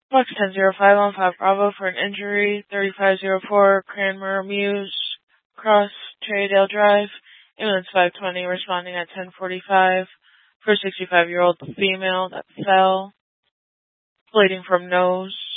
Box 10-0515 Bravo for an injury, 3504 Cranmer Muse, Cross, Cherrydale Drive, ambulance 520 responding at 10:45 for a 65-year-old female that fell, bleeding from nose.